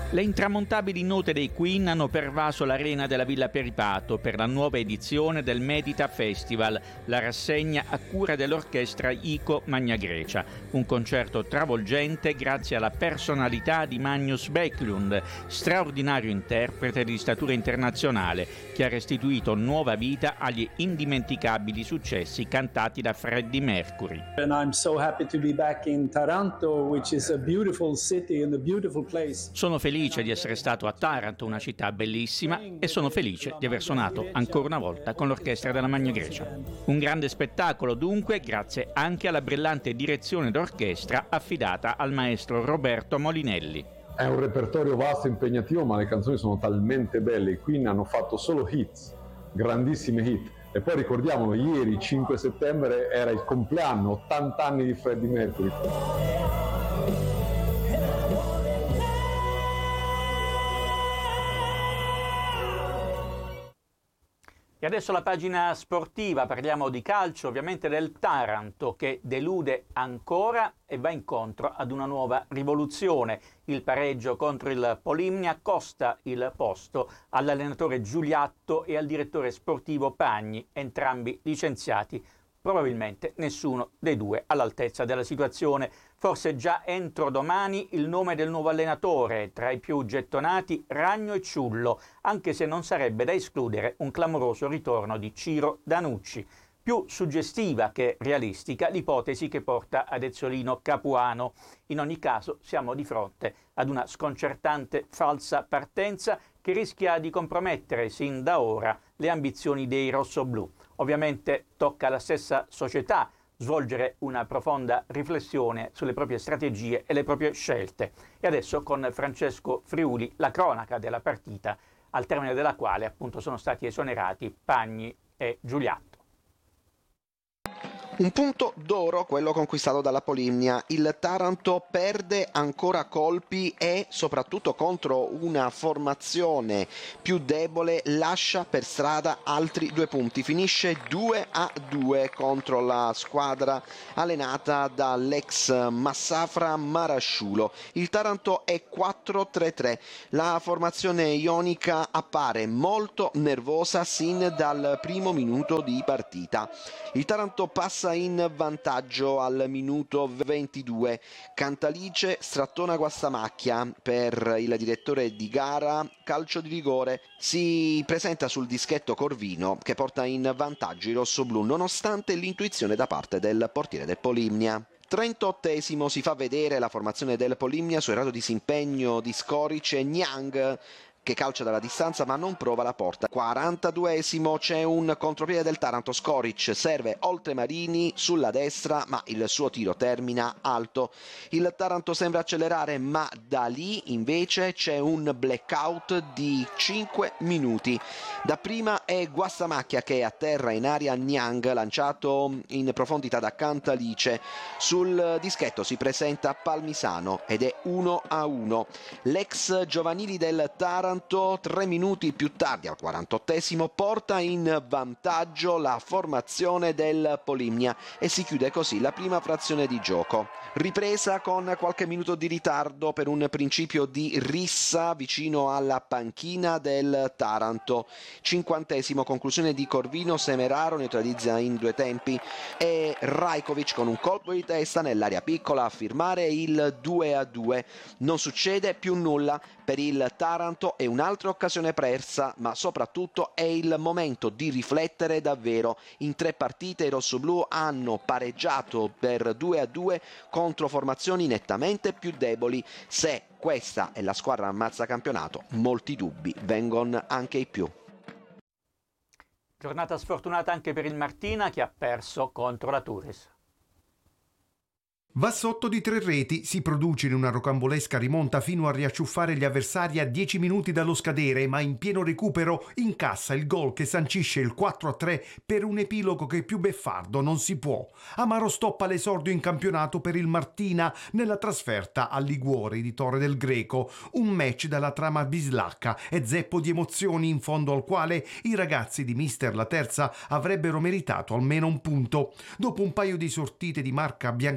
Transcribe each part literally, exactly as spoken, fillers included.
Le intramontabili note dei Queen hanno pervaso l'arena della Villa Peripato per la nuova edizione del Medita Festival, la rassegna a cura dell'orchestra Ico Magna Grecia. Un concerto travolgente grazie alla personalità di Magnus Bäcklund, straordinario interprete di statura internazionale, che ha restituito nuova vita agli indimenticabili successi cantati da Freddie Mercury. And I'm so happy to be back in Taranto, which is a beautiful city and a beautiful place. Sono felice di essere stato a Taranto, una città bellissima, e sono felice di aver suonato ancora una volta con l'orchestra della Magna Grecia. Un grande spettacolo dunque, grazie anche alla brillante direzione d'orchestra affidata al maestro Roberto Molinelli. È un repertorio vasto e impegnativo, ma le canzoni sono talmente belle. I Queen hanno fatto solo hits, grandissime hit. E poi ricordiamolo, ieri, cinque settembre, era il compleanno, ottanta anni di Freddie Mercury. E adesso la pagina sportiva, parliamo di calcio, ovviamente del Taranto che delude ancora e va incontro ad una nuova rivoluzione. Il pareggio contro il Polimnia costa il posto all'allenatore Giuliatto e al direttore sportivo Pagni, entrambi licenziati. Probabilmente nessuno dei due all'altezza della situazione. Forse già entro domani il nome del nuovo allenatore, tra i più gettonati Ragno e Ciullo, anche se non sarebbe da escludere un clamoroso ritorno di Ciro Danucci. Più suggestiva che realistica l'ipotesi che porta ad Ezzolino Capuano. In ogni caso siamo di fronte ad una sconcertante falsa partenza che rischia di compromettere sin da ora le ambizioni dei rossoblù. Ovviamente tocca alla stessa società svolgere una profonda riflessione sulle proprie strategie e le proprie scelte. E adesso con Francesco Friuli la cronaca della partita, al termine della quale appunto sono stati esonerati Pagni e Giuliatto. Un punto d'oro quello conquistato dalla Polimnia. Il Taranto perde ancora colpi e soprattutto contro una formazione più debole lascia per strada altri due punti. Finisce due a due contro la squadra allenata dall'ex Massafra Marasciulo. Il Taranto è quattro tre tre. La formazione ionica appare molto nervosa sin dal primo minuto di partita. Il Taranto passa in vantaggio al minuto ventidue. Cantalice strattona Guastamacchia per il direttore di gara, calcio di rigore. Si presenta sul dischetto Corvino che porta in vantaggio i rossoblù nonostante l'intuizione da parte del portiere del Polimnia. trentottesimo si fa vedere la formazione del Polimnia su errato disimpegno di Skoric e Niang che calcia dalla distanza ma non prova la porta. quarantaduesimo c'è un contropiede del Taranto. Skoric serve oltre Marini sulla destra ma il suo tiro termina alto. Il Taranto sembra accelerare ma da lì invece c'è un blackout di cinque minuti. Dapprima è Guastamacchia che atterra in aria Niang lanciato in profondità da Cantalice. Sul dischetto si presenta Palmisano ed è uno a uno. L'ex giovanili del Taranto tre minuti più tardi, al quarantottesimo, porta in vantaggio la formazione del Polimnia e si chiude così la prima frazione di gioco. Ripresa con qualche minuto di ritardo per un principio di rissa vicino alla panchina del Taranto. Cinquantesimo, conclusione di Corvino, Semeraro neutralizza in due tempi e Rajkovic con un colpo di testa nell'area piccola a firmare il due a due. Non succede più nulla per il Taranto, è un'altra occasione persa, ma soprattutto è il momento di riflettere davvero. In tre partite i rossoblù hanno pareggiato per due a due contro formazioni nettamente più deboli. Se questa è la squadra ammazza campionato, molti dubbi vengono anche ai più. Giornata sfortunata anche per il Martina che ha perso contro la Turris. Va sotto di tre reti, si produce in una rocambolesca rimonta fino a riacciuffare gli avversari a dieci minuti dallo scadere, ma in pieno recupero incassa il gol che sancisce il quattro a tre per un epilogo che più beffardo non si può. Amaro stoppa l'esordio in campionato per il Martina nella trasferta al Liguori di Torre del Greco, un match dalla trama bislacca e zeppo di emozioni in fondo al quale i ragazzi di Mister La Terza avrebbero meritato almeno un punto. Dopo un paio di sortite di marca biancazzurra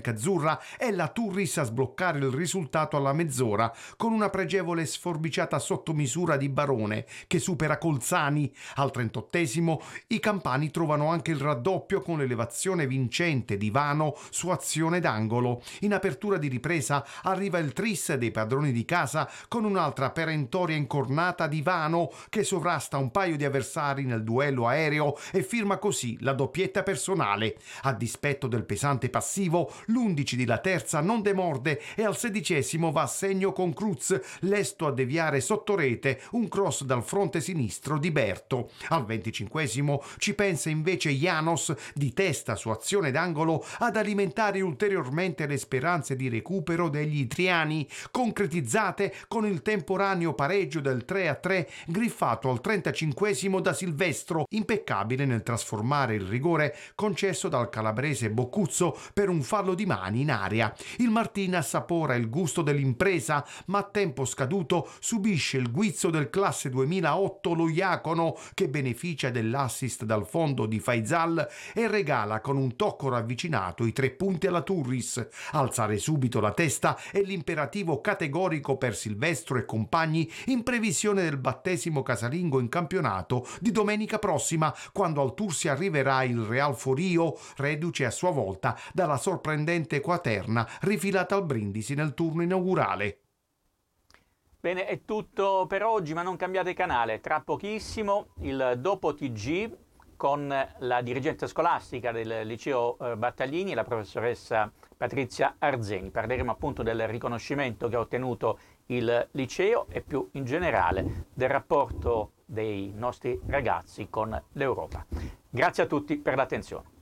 destra è la Turris a sbloccare il risultato alla mezz'ora con una pregevole sforbiciata sotto misura di Barone che supera Colzani. Al trentottesimo i campani trovano anche il raddoppio con l'elevazione vincente di Vano su azione d'angolo. In apertura di ripresa arriva il tris dei padroni di casa con un'altra perentoria incornata di Vano che sovrasta un paio di avversari nel duello aereo e firma così la doppietta personale. A dispetto del pesante passivo, l'undici di La Terza non demorde e al sedicesimo va a segno con Cruz, lesto a deviare sotto rete un cross dal fronte sinistro di Berto. Al venticinquesimo ci pensa invece Janos di testa su azione d'angolo ad alimentare ulteriormente le speranze di recupero degli itriani, concretizzate con il temporaneo pareggio del tre a tre griffato al trentacinquesimo da Silvestro, impeccabile nel trasformare il rigore concesso dal calabrese Boccuzzo per un fallo di mani in aria. Il Martina assapora il gusto dell'impresa, ma a tempo scaduto subisce il guizzo del classe duemilaotto lo Iacono, che beneficia dell'assist dal fondo di Faisal e regala con un tocco ravvicinato i tre punti alla Turris. Alzare subito la testa è l'imperativo categorico per Silvestro e compagni in previsione del battesimo casalingo in campionato di domenica prossima, quando al Tursi arriverà il Real Forio, reduce a sua volta dalla sorprendente quaterna rifilata al Brindisi nel turno inaugurale. Bene, è tutto per oggi, ma non cambiate canale. Tra pochissimo il dopo T G con la dirigente scolastica del liceo Battaglini, la professoressa Patrizia Arzeni. Parleremo appunto del riconoscimento che ha ottenuto il liceo e più in generale del rapporto dei nostri ragazzi con l'Europa. Grazie a tutti per l'attenzione.